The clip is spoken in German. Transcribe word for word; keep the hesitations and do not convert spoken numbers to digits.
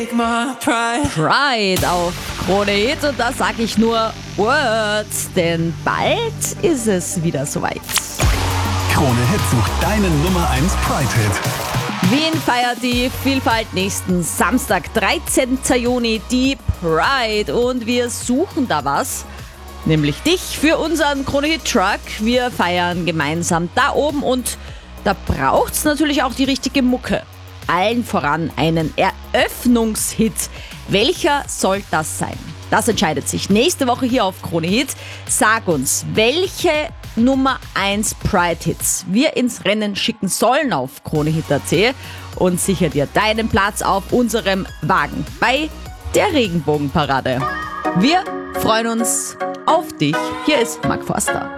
take my pride. Pride auf Krone Hit und da sag ich nur Words, denn bald ist es wieder soweit. Krone Hit sucht deinen Nummer eins Pride-Hit. Wien feiert die Vielfalt nächsten Samstag, dreizehnten Juni, die Pride. Und wir suchen da was, nämlich dich für unseren Krone Hit Truck. Wir feiern gemeinsam da oben und da braucht's natürlich auch die richtige Mucke. Allen voran einen Eröffnungshit. Welcher soll das sein? Das entscheidet sich nächste Woche hier auf Krone Hit. Sag uns, welche Nummer eins Pride-Hits wir ins Rennen schicken sollen auf kronehit punkt at und sicher dir deinen Platz auf unserem Wagen bei der Regenbogenparade. Wir freuen uns auf dich. Hier ist Mark Forster.